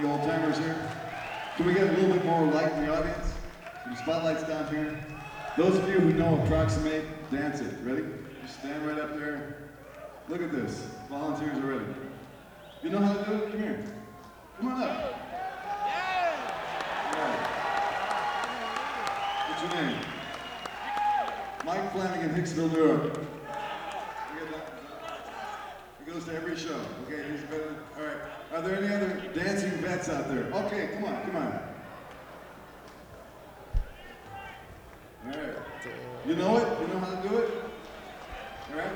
Any old timers here? Can we get a little bit more light in the audience? Some spotlights down here. Those of you who know Approximate, dance it. Ready? Just stand right up there. Look at this. Volunteers are ready. You know how to do it? Come here. Come on up. Yeah. What's your name? Mike Flanagan, Hicksville, New York. He goes to every show. Okay, he's better. All right. Are there any other dancing vets out there? Okay, come on, come on. All right. You know it? You know how to do it? All right.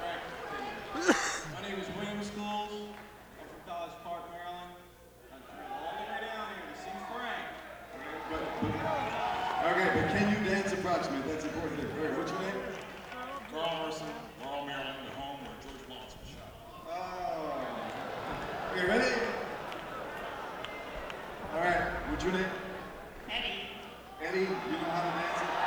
My name is William Schools. I'm from College Park, Maryland. I'm all the way down here to see Frank. Okay, but can you dance Approximate? That's important. All right, what's your name? Carl Harrison, Laurel, Maryland, the home where George Wallace was shot. Oh. Okay, ready? All right, what's your name? Eddie. Eddie, you know how to dance it?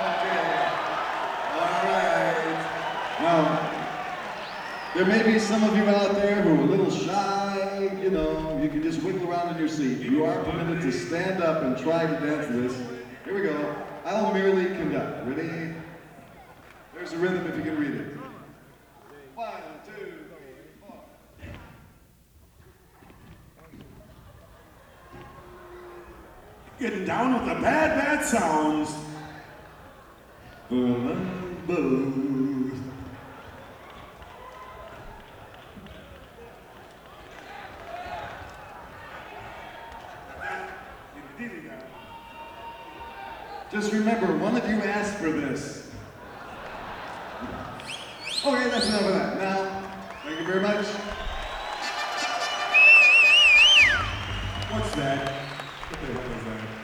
Okay. All right. Now, there may be some of you out there who are a little shy, you know, you can just wiggle around in your seat. You are permitted to stand up and try to dance this. Here we go. I'll merely conduct. Ready? There's a rhythm if you can read it. 1, 2, 3, 4. Getting down with the bad, bad sounds. Just remember, one of you asked for this. Okay, that's enough of that. Now, thank you very much. What's that? What the hell is that?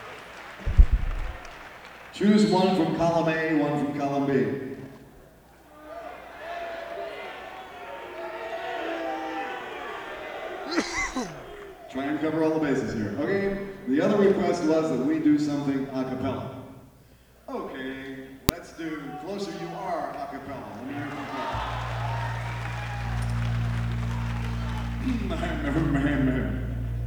Choose one from column A, one from column B. Try and cover all the bases here. Okay, the other request was that we do something a cappella. Okay, let's do Closer You Are a cappella. Let me hear it from you.